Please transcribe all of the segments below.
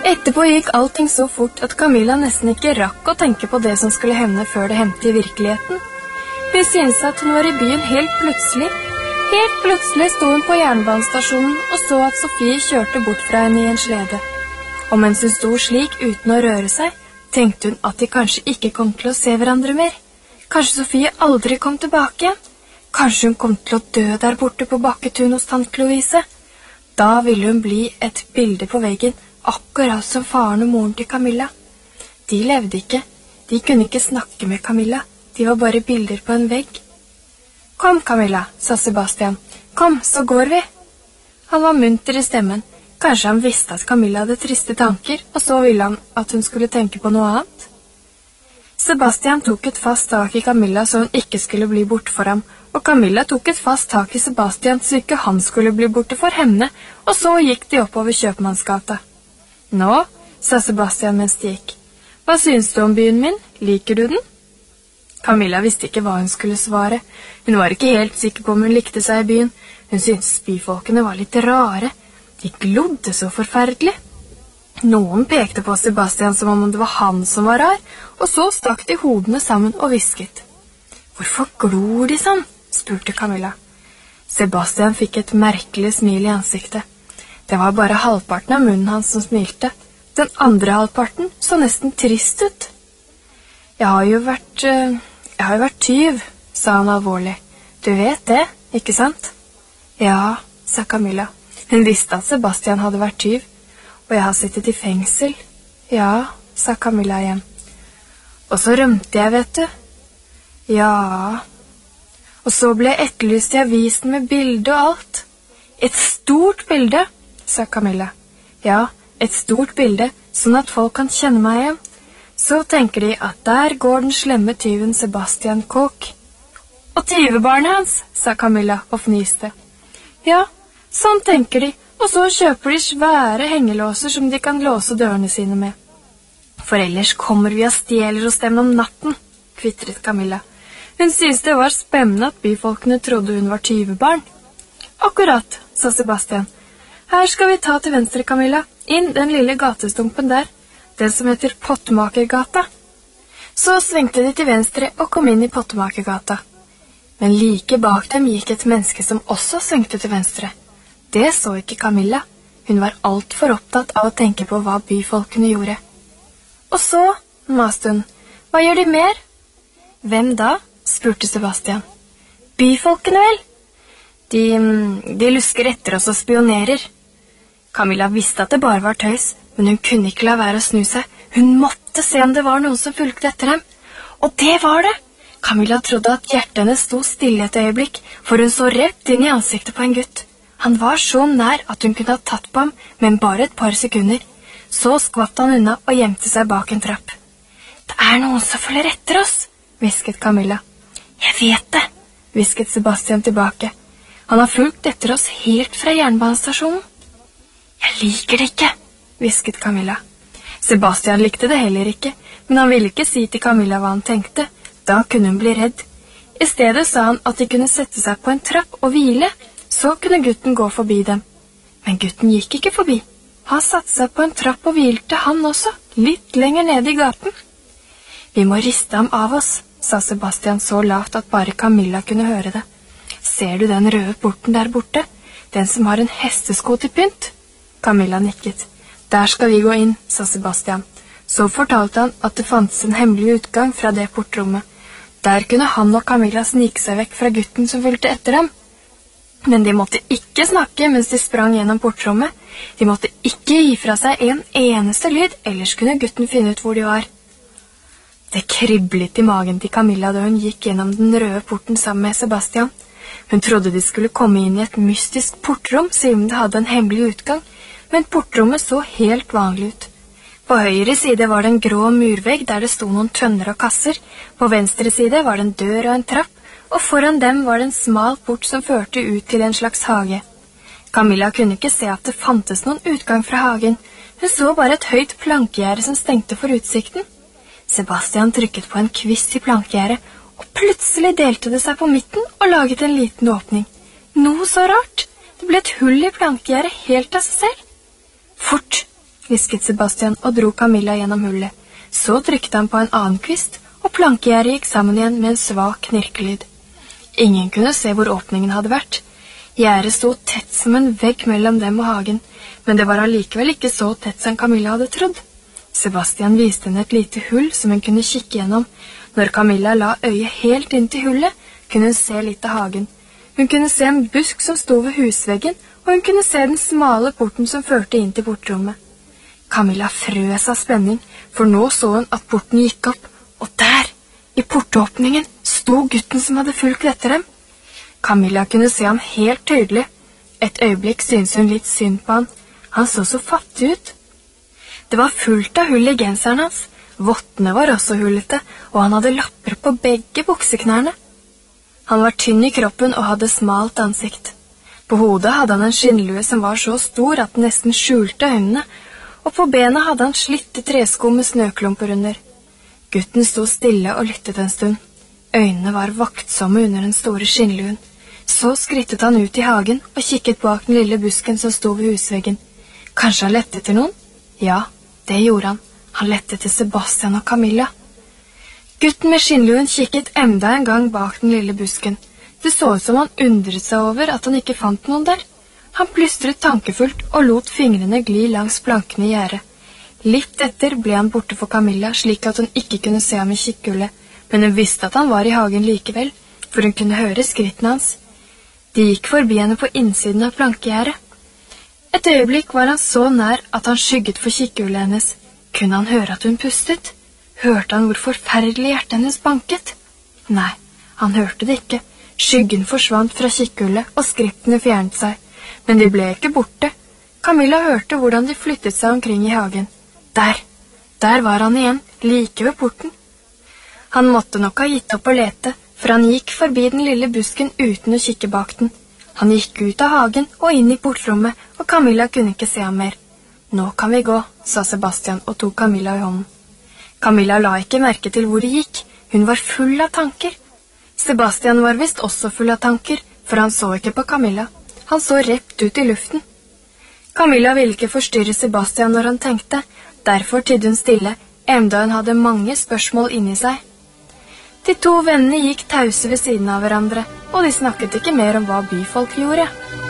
Etterpå gikk allting så fort at Camilla nesten ikke rakk å tenke på det som skulle hende før det hendte i virkeligheten. Hun syntes at hun var i byen helt plutselig. Helt plutselig sto hun på jernbanestasjonen og så at Sofie kjørte bort fra henne i en slede. Og mens hun sto slik uten å røre seg, tenkte hun at de kanskje ikke kom til å se hverandre mer. Kanskje Sofie aldri kom tilbake igjen. Kanskje hun kom til å dø der borte på Bakketun hos tante Louise. Da ville hun bli et bilde på veggen, akkurat som faren og moren til Camilla. De levde ikke. De kunne ikke snakke med Camilla. De var bare bilder på en vegg. «Kom, Camilla», sa Sebastian. «Kom, så går vi». Han var munter i stemmen. Kanskje han visste at Camilla hadde triste tanker, og så ville han at hun skulle tenke på noe annet. Sebastian tok et fast tak i Camilla så hun ikke skulle bli borte for ham, og Camilla tok et fast tak i Sebastian så ikke han skulle bli borte for henne, og så gikk de oppover Kjøpmannsgata. «Nå», sa Sebastian mens de gikk. «Hva synes du om byen min? Liker du den?» Camilla visste ikke hva hun skulle svare. Hun var ikke helt sikker på om hun likte seg i byen. Hun syntes byfolkene var litt rare. De glodde så forferdelig. Noen pekte på Sebastian som om det var han som var rar, og så stakk de hodene sammen og visket. «Hvorfor glor de sånn?» spurte Camilla. Sebastian fikk et merkelig smil i ansiktet. Det var bare halvparten av munnen hans som smilte. Den andre halvparten så nesten trist ut. Jeg har jo vært tyv, sa han alvorlig. Du vet det, ikke sant? Ja, sa Camilla. Hun visste at Sebastian hadde vært tyv, og jeg har sittet i fengsel. Ja, sa Camilla igjen. Og så rømte jeg, vet du. Ja. Og så ble jeg etterlyst i avisen med bilde og alt. Et stort bilde, sa Camilla. Ja, et stort bilde, sånn at folk kan kjenne meg igjen. Så tenker de at der går den slemme tyven Sebastian Kåk. Og tyvebarnet hans, sa Camilla og fniste. Ja, sånn tenker de, og så kjøper de svære hengelåser som de kan låse dørene sine med. For ellers kommer vi og stjeler hos dem om natten, kvittret Camilla. Hun syntes det var spennende at byfolkene trodde hun var tyvebarn. Akkurat, sa Sebastian. Her skal vi ta til venstre, Camilla, inn den lille gatestumpen der. Den som heter Pottemakergata. Så svingte de til venstre og kom inn i Pottemakergata. Men like bak dem gikk et menneske som også svingte til venstre. Det så ikke Camilla. Hun var alt for opptatt av å tenke på hva byfolkene gjorde. Og så, maste hun, hva gjør de mer? Hvem da? Spurte Sebastian. Byfolkene vel? De lusker etter oss og spionerer. Camilla visste at det bare var tøys, men hun kunne ikke la være å snu seg. Hun måtte se om det var noen som fulgte etter dem. Og det var det! Camilla trodde at hjertet hennes sto stille et øyeblikk, for hun så rett inn i ansiktet på en gutt. Han var så nær at hun kunne ha tatt på ham, men bare et par sekunder. Så skvatt han unna og gjemte seg bak en trapp. Det er noen som følger etter oss, hvisket Camilla. Jeg vet det, hvisket Sebastian tilbake. Han har fulgt etter oss helt fra jernbanestasjonen. Jeg liker det ikke, hvisket Camilla. Sebastian likte det heller ikke, men han ville ikke si til Camilla hva han tenkte. Da kunne hun bli redd. I stedet sa han at de kunne sette seg på en trapp og hvile, så kunne gutten gå forbi dem. Men gutten gikk ikke forbi. Han satte seg på en trapp og hvilte han også, litt lenger nede i gaten. Vi må riste ham av oss, sa Sebastian så lavt at bare Camilla kunne høre det. Ser du den røde porten der borte? Den som har en hestesko til pynt? Camilla nikket. Der skal vi gå inn, sa Sebastian. Så fortalte han at det fantes en hemmelig utgang fra det portrommet. Der kunne han og Camilla snike seg vekk fra gutten som fulgte etter dem. Men de måtte ikke snakke mens de sprang gjennom portrommet. De måtte ikke gi fra seg en eneste lyd, ellers kunne gutten finne ut hvor de var. Det kriblet i magen til Camilla da hun gikk gjennom den røde porten sammen med Sebastian. Hun trodde de skulle komme inn i et mystisk portrom, siden det hadde en hemmelig utgang, men portrommet så helt vanlig ut. På høyre side var det en grå murvegg der det sto noen tønner og kasser. På venstre side var det en dør og en trapp, og foran dem var det en smal port som førte ut til en slags hage. Camilla kunne ikke se at det fantes noen utgang fra hagen. Hun så bare et høyt plankegjerde som stengte for utsikten. Sebastian trykket på en kvist i plankegjerdet, og plutselig delte det seg på midten og laget en liten åpning. Noe så rart! Det ble et hull i plankegjerdet helt av seg selv. Fort! hvisket Sebastian og dro Camilla gjennom hullet. Så trykte han på en annen kvist, og plankegjerdet gikk sammen igjen med en svak knirkelyd. Ingen kunne se hvor åpningen hadde vært. Gjerdet stod tett som en vegg mellom dem og hagen, men det var allikevel ikke så tett som Camilla hadde trodd. Sebastian viste henne et lite hull som hun kunne kikke gjennom. Når Camilla la øyet helt inn til hullet, kunne hun se litt av hagen. Hun kunne se en busk som stod ved husveggen, og hun kunne se den smale porten som førte inn til portrommet. Camilla frøs av spenning, for nå så hun at porten gikk opp, og der, i portåpningen, sto gutten som hadde fulgt etter dem. Camilla kunne se ham helt tydelig. Et øyeblikk syntes hun litt synd på han. Han så så fattig ut. Det var fullt av hull i genseren hans. Vottene var også hullete, og han hadde lapper på begge bukseknærne. Han var tynn i kroppen og hadde smalt ansikt. På hodet hadde han en skinnlue som var så stor at den nesten skjulte øynene, og på bena hadde han slitte tresko med snøklumper under. Gutten stod stille og lyttet en stund. Øynene var vaktsomme under den store skinnluen. Så skrittet han ut i hagen og kikket bak den lille busken som stod ved husveggen. Kanskje han lette til noen? Ja, det gjorde han. Han lette til Sebastian og Camilla. Gutten med skinnluen kikket enda en gang bak den lille busken. Det så ut som han undret seg over at han ikke fant noen der. Han plystret tankefullt og lot fingrene gli langs plankene i gjerdet. Litt etter ble han borte for Camilla, slik at hun ikke kunne se ham i kikkhullet, men hun visste at han var i hagen likevel, for hun kunne høre skrittene hans. De gikk forbi henne på innsiden av plankegjerdet. Et øyeblikk var han så nær at han skygget for kikkhullet hennes. Kunne han høre at hun pustet? Hørte han hvor forferdelig hjertet hennes banket? Nei, han hørte det ikke. Skyggen forsvant fra kikkhullet, og skrittene fjernet seg. Men de ble ikke borte. Camilla hørte hvordan de flyttet seg omkring i hagen. Der var han igjen, like ved porten. Han måtte nok ha gitt opp å lete, for han gikk forbi den lille busken uten å kikke bak den. Han gikk ut av hagen og inn i portrommet, og Camilla kunne ikke se ham mer. Nå kan vi gå, sa Sebastian og tok Camilla i hånden. Camilla la ikke merke til hvor de gikk. Hun var full av tanker. Sebastian var visst også full av tanker, for han så ikke på Camilla. Han så rett ut i luften. Camilla ville ikke forstyrre Sebastian når han tenkte. Derfor tidde hun stille, enda hun hadde mange spørsmål inni seg. De to vennene gikk tause ved siden av hverandre, og de snakket ikke mer om hva byfolk gjorde.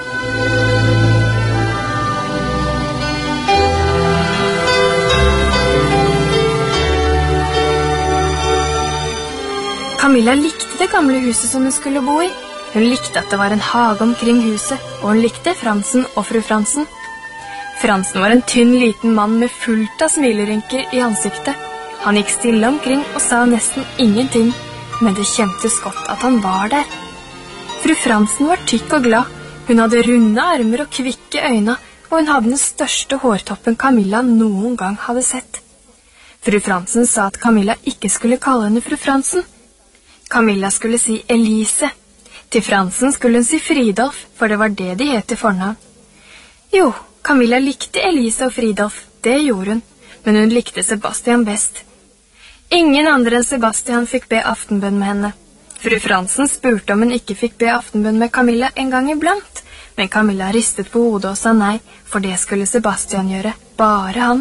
Camilla likte det gamle huset som hun skulle bo i. Hun likte at det var en hage omkring huset, og hun likte Fransen og fru Fransen. Fransen var en tynn liten mann med fullt av smilerynker i ansiktet. Han gikk stille omkring og sa nesten ingenting, men det kjentes godt at han var der. Fru Fransen var tykk og glad. Hun hadde runde armer og kvikke øyne, og hun hadde den største hårtoppen Camilla noen gang hadde sett. Fru Fransen sa at Camilla ikke skulle kalle henne fru Fransen. Camilla skulle si Elise. Til Fransen skulle hun si Fridolf, for det var det de het i fornavn. Jo, Camilla likte Elise og Fridolf, det gjorde hun, men hun likte Sebastian best. Ingen andre enn Sebastian fikk be aftenbønn med henne. Fru Fransen spurte om hun ikke fikk be aftenbønn med Camilla en gang iblant, men Camilla ristet på hodet og sa nei, for det skulle Sebastian gjøre, bare han.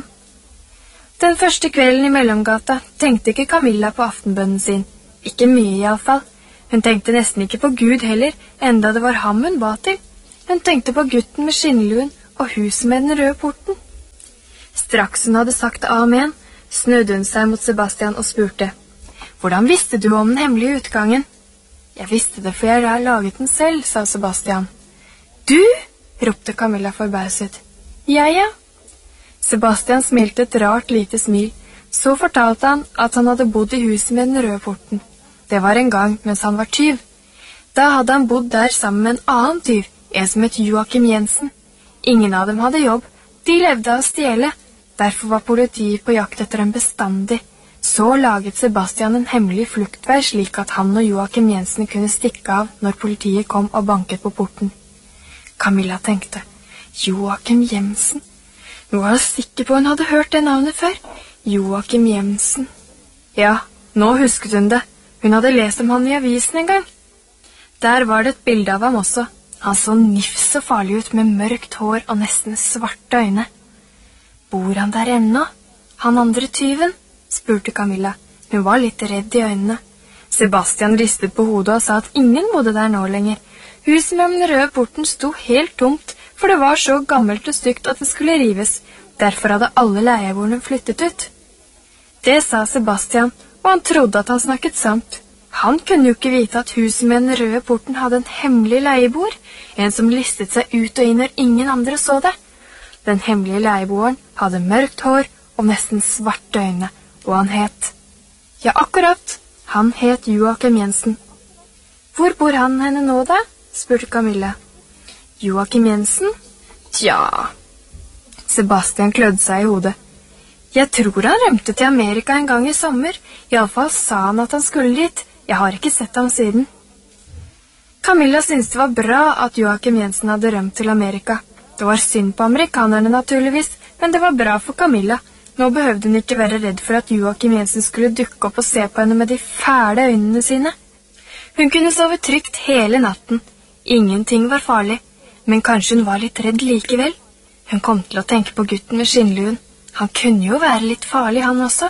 Den første kvelden i Mellomgata tenkte ikke Camilla på aftenbønnen sin, ikke mye i alle fall. Hun tenkte nesten ikke på Gud heller, enda det var ham hun ba til. Hun tenkte på gutten med skinnluen og huset med den røde porten. Straks hun hadde sagt amen, snudde hun seg mot Sebastian og spurte, «Hvordan visste du om den hemmelige utgangen?» «Jeg visste det, for jeg har laget den selv», sa Sebastian. «Du?» ropte Camilla forbauset. «Ja. Sebastian smilte et rart lite smil. Så fortalte han at han hadde bodd i huset med den røde porten. Det var en gang mens han var tyv. Da hadde han bodd der sammen med en annen tyv, en som het Joakim Jensen. Ingen av dem hadde jobb, de levde av å stjele. Derfor var politiet på jakt etter dem bestandig. Så laget Sebastian en hemmelig fluktvei slik at han og Joakim Jensen kunne stikke av når politiet kom og banket på porten. Camilla tenkte, Joakim Jensen? Nå var hun sikker på hun hadde hørt det navnet før. Joakim Jensen. Ja, nå husket hun det. Hun hadde lest om han i avisen en gang. Der var det et bilde av ham også. Han så nifs og farlig ut med mørkt hår og nesten svarte øyne. Bor han der ennå? Han andre tyven? Spurte Camilla. Hun var litt redd i øynene. Sebastian ristet på hodet og sa at ingen bodde der nå lenger. Huset med den røde porten sto helt tomt, for det var så gammelt og stygt at det skulle rives. Derfor hadde alle leieboerne flyttet ut. Det sa Sebastian, og han trodde at han snakket sant. Han kunne jo ikke vite at huset med den røde porten hadde en hemmelig leieboer, en som listet seg ut og inn når ingen andre så det. Den hemmelige leieboeren hadde mørkt hår og nesten svarte øyne, og han het... Ja, akkurat, han het Joakim Jensen. Hvor bor han henne nå da? Spurte Camilla. Joakim Jensen? Tja... Sebastian klødde seg i hodet. Jeg tror han rømte til Amerika en gang i sommer. I alle fall sa han at han skulle dit. Jeg har ikke sett ham siden. Camilla syntes det var bra at Joakim Jensen hadde rømt til Amerika. Det var synd på amerikanerne naturligvis, men det var bra for Camilla. Nå behøvde hun ikke være redd for at Joakim Jensen skulle dukke opp og se på henne med de fæle øynene sine. Hun kunne sove trygt hele natten. Ingenting var farlig, men kanskje hun var litt redd likevel. Hun kom til å tenke på gutten med skinnluen. Han kunne jo være litt farlig, han også.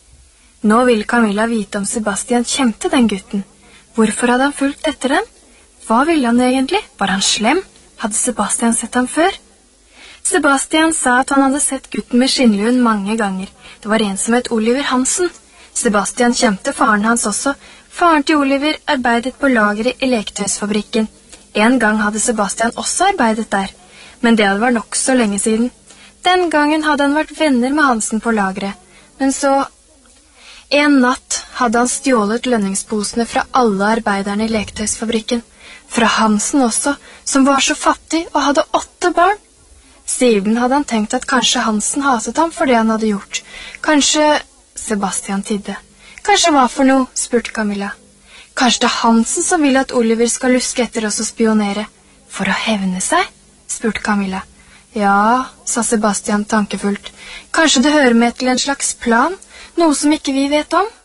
Nå ville Camilla vite om Sebastian kjente den gutten. Hvorfor hadde han fulgt etter dem? Hva ville han egentlig? Var han slem? Hadde Sebastian sett ham før? Sebastian sa at han hadde sett gutten med skinnluen mange ganger. Det var en som het Oliver Hansen. Sebastian kjente faren hans også. Faren til Oliver arbeidet på lageret i leketøysfabrikken. En gang hadde Sebastian også arbeidet der, men det var nok så lenge siden. Den gangen hadde han vært venner med Hansen på lageret, men så... En natt hadde han stjålet lønningsposene fra alle arbeiderne i leketøysfabrikken. Fra Hansen også, som var så fattig og hadde 8 barn. Siden hadde han tenkt at kanskje Hansen hatet ham for det han hadde gjort. Kanskje... Sebastian tidde. Kanskje hva for noe, spurte Camilla. Kanskje det er Hansen som vil at Oliver skal luske etter oss og spionere. For å hevne seg, spurte Camilla. Ja, sa Sebastian tankefullt. Kanskje det hører med til en slags plan, noe som ikke vi vet om?